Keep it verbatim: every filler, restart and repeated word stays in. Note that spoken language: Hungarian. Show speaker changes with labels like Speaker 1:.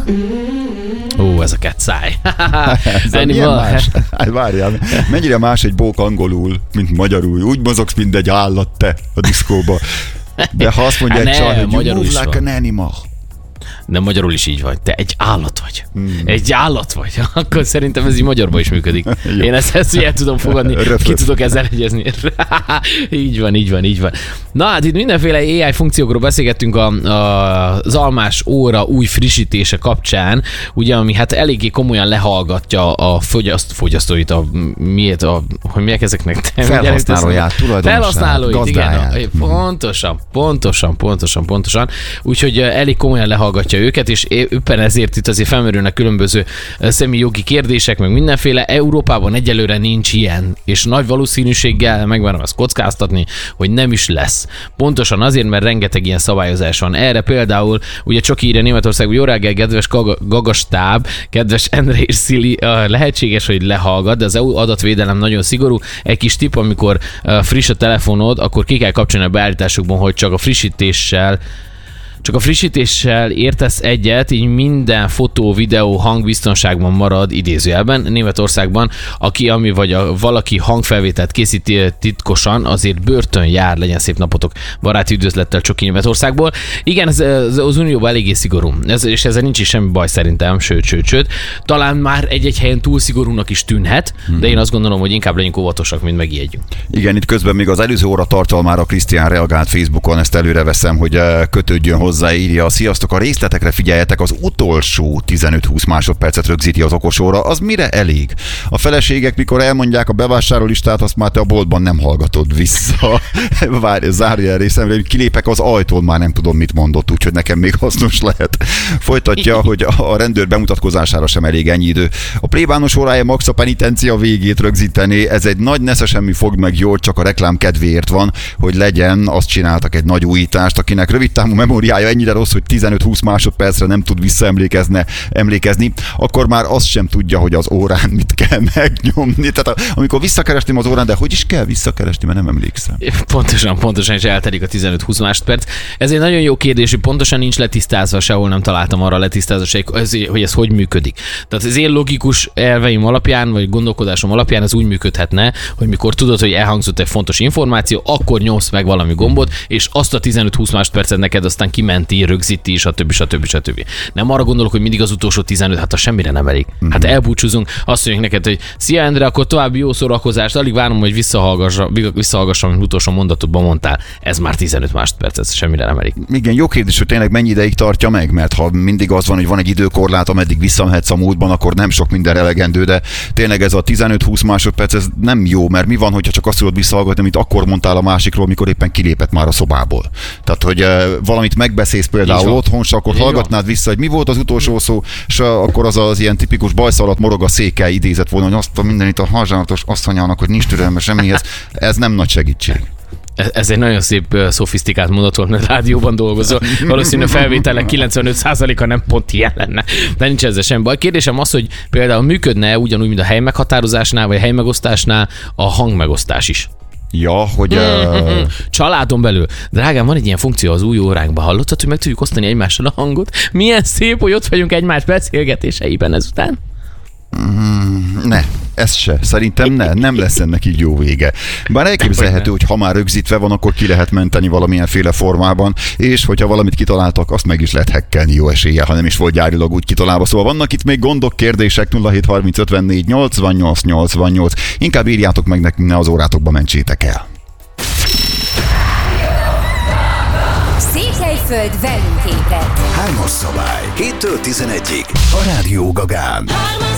Speaker 1: Ó, ez a ketszáj.
Speaker 2: Ez milyen más? Hát várjál, mennyire más egy bók angolul, mint magyarul. Úgy mozogsz, mint egy állat te a diszkóba. De ha azt mondja
Speaker 1: Hát
Speaker 2: egy
Speaker 1: ne,
Speaker 2: csaj, hogy you
Speaker 1: magyarul
Speaker 2: move
Speaker 1: is
Speaker 2: like
Speaker 1: van.
Speaker 2: an animal.
Speaker 1: De magyarul is így vagy. Te egy állat vagy.
Speaker 2: Hmm.
Speaker 1: Egy állat vagy. Akkor szerintem ez így magyarban is működik. Én ezt, ezt el tudom fogadni.
Speaker 2: Röfös.
Speaker 1: Ki tudok ezzel egyezni. Így van, így van, így van. Na hát itt mindenféle á i funkciókról beszélgettünk a, a, az almás óra új frissítése kapcsán, ugye, ami hát eléggé komolyan lehallgatja a fogyaszt, fogyasztóit, a miért, a, hogy miért ezeknek?
Speaker 2: Felhasználóját, tulajdonosát,
Speaker 1: Felhasználóit, igen.
Speaker 2: gazdáját.
Speaker 1: Pontosan, pontosan, pontosan, pontosan. Úgyhogy elég komolyan lehallgatja őket, és éppen ezért itt azért felmerülnek különböző személyi jogi kérdések, meg mindenféle. Európában egyelőre nincs ilyen, és nagy valószínűséggel megvárom ezt kockáztatni, hogy nem is lesz. Pontosan azért, mert rengeteg ilyen szabályozás van. Erre például, ugye csak írja Németország, hogy jó reggel, kedves gagastáb, kedves Endre és Szili, lehetséges, hogy lehallgat, de az é u adatvédelem nagyon szigorú. Egy kis tipp, amikor friss a telefonod, akkor ki kell kapcsolni a beállításokban, hogy csak a frissítéssel Csak a frissítéssel értesz egyet, így minden fotó, videó, hang biztonságban marad idézőjelben. Németországban, aki, ami vagy a, valaki hangfelvételt készíti titkosan, azért börtön jár, legyen szép napotok. Baráti üdvözlettel Csoki Németországból. Igen, ez, ez az Unióban eléggé szigorú, ez, és ezzel nincs is semmi baj szerintem, sőt, sőt, sőt. Talán már egy-egy helyen túl szigorúnak is tűnhet, hmm. de én azt gondolom, hogy inkább legyünk óvatosak, mint megijedjünk.
Speaker 2: Igen, itt közben még az előző óra tartalmára Krisztián reagált Facebookon, ezt előre veszem, hogy kötődjön hozzá. Írja, sziasztok, a részletekre figyeljetek, az utolsó tizenöt-húsz másodpercet rögzíti az okos óra, az mire elég? A feleségek, mikor elmondják a bevásárlólistát, azt már te a boltban nem hallgatod vissza. Várj, zárja el részemre, hogy kilépek az ajtón, már nem tudom, mit mondott, úgyhogy nekem még hasznos lehet. Folytatja, hogy a rendőr bemutatkozására sem elég ennyi idő. A plébános órája max a penitencia végét rögzíteni, ez egy nagy nesze semmi fog meg jól, csak a reklám kedvéért van, hogy legyen, azt csináltak egy nagy újítást, akinek rövidtávú memóriája ennyire rossz, hogy tizenöt-húsz másodpercre nem tud visszaemlékezni, akkor már azt sem tudja, hogy az órán mit kell megnyomni. Tehát amikor visszakeresném az órán, de hogy is kell visszakeresni, mert nem emlékszem.
Speaker 1: Pontosan, pontosan, és eltelik a tizenöt-húsz másodperc. Ez egy nagyon jó kérdés, hogy pontosan nincs letisztázva, sehol nem találtam arra letisztázva, hogy ez hogy működik. Tehát az én logikus elveim alapján, vagy gondolkodásom alapján ez úgy működhetne, hogy mikor tudod, hogy elhangzott egy fontos információ, akkor nyomsz meg valami gombot, és azt a tizenöt-húsz másodpercet neked aztán kimenti, rögzíti, stb. stb. stb. Nem arra gondolok, hogy mindig az utolsó tizenöt, hát az semmire nem elég. Hát elbúcsúzunk, azt mondjuk neked, hogy szia Endre, akkor további jó szórakozást, alig várom, hogy visszahallgassam, visszahallgassam, amit utolsó mondatodban mondtál. Ez már tizenöt másodperc, ez semmire nem elég.
Speaker 2: Igen, jó kérdés, hogy tényleg mennyi ideig tartja meg, mert ha mindig az van, hogy van egy időkorlát, ameddig visszamehetsz a múltban, akkor nem sok minden elegendő, de tényleg ez a tizenöt-húsz másodperc, ez nem jó, mert mi van, hogyha csak azt tudod visszahallgatni, amit akkor mondtál a másikról, mikor éppen kilépett már a szobából. Tehát, hogy uh, valamit megbeszélsz például otthon, és akkor hallgatnád vissza, hogy mi volt az utolsó szó, és akkor az az ilyen tipikus bajszalat morog a székkel idézett volna, hogy azt a mindenit a hazsánatos asszonyának, hogy nincs türelme semmihez, ez nem nagy segítség.
Speaker 1: Ez egy nagyon szép, szofisztikált mondat volt, mert rádióban dolgozol. Valószínűleg a felvételek kilencvenöt százaléka nem pont ilyen lenne. De nincs ezzel sem baj. Kérdésem az, hogy például működne ugyanúgy, mint a helymeghatározásnál, vagy a helymegosztásnál a hangmegosztás is.
Speaker 2: Ja, hogy... Uh...
Speaker 1: Családon belül. Drágám, van egy ilyen funkció az új óránkban. Hallottad, hogy meg tudjuk osztani egymással a hangot? Milyen szép, hogy ott vagyunk egymás beszélgetéseiben ezután.
Speaker 2: Mm, ne, ez se. Szerintem ne, nem lesz ennek így jó vége. Bár elképzelhető, hogy ha már rögzítve van, akkor ki lehet menteni valamilyenféle formában, és hogyha valamit kitaláltak, azt meg is lehet hackelni jó eséllyel, ha nem is volt gyárilag úgy kitalálva. Szóval vannak itt még gondok, kérdések, nulla hét harminc ötvennégy nyolcvannyolc nyolcvannyolc. Inkább írjátok meg nekünk, ne az órátokba mentsétek el.
Speaker 3: Székelyföld velünk ébred.
Speaker 4: Hármas szabály. héttől tizenegyig a Rádió Gagán.